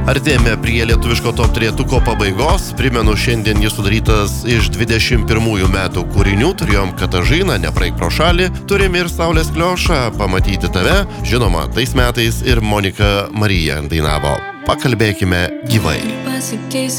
Artėjame prie lietuviško top 3 pabaigos. Primenu, šiandien jis sudarytas iš 21 metų kūrinių. Turėjom Katažiną, Nepraeik pro šalį, turim ir Saulės Kliošą, Pamatyti tave. Žinoma, tais metais ir Monika Marija dainavo. Pakalbėkime gyvai.